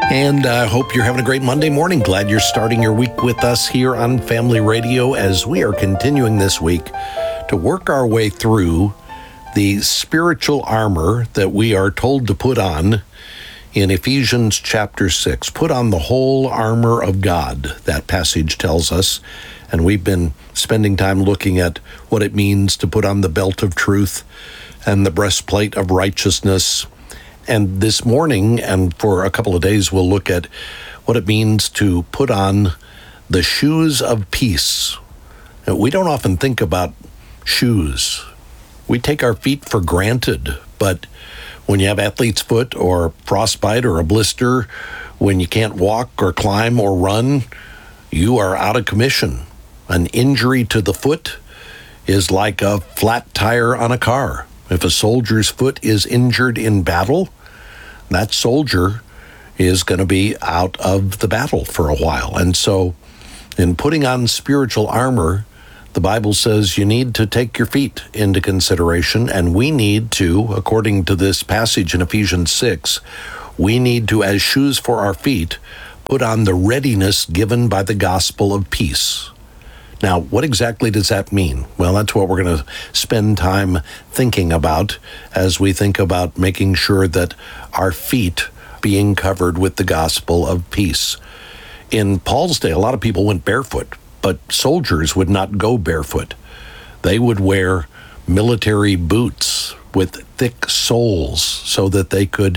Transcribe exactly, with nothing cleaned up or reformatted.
And I uh, hope you're having a great Monday morning. Glad you're starting your week with us here on Family Radio as we are continuing this week to work our way through the spiritual armor that we are told to put on in Ephesians chapter six. Put on the whole armor of God, that passage tells us. And we've been spending time looking at what it means to put on the belt of truth and the breastplate of righteousness. And this morning, and for a couple of days, we'll look at what it means to put on the shoes of peace. Now, we don't often think about shoes. We take our feet for granted, but when you have athlete's foot or frostbite or a blister, when you can't walk or climb or run, you are out of commission. An injury to the foot is like a flat tire on a car. If a soldier's foot is injured in battle, that soldier is going to be out of the battle for a while. And so in putting on spiritual armor, the Bible says you need to take your feet into consideration, and we need to, according to this passage in Ephesians six, we need to, as shoes for our feet, put on the readiness given by the gospel of peace. Now, what exactly does that mean? Well, that's what we're going to spend time thinking about as we think about making sure that our feet being covered with the gospel of peace. In Paul's day, a lot of people went barefoot, but soldiers would not go barefoot. They would wear military boots with thick soles so that they could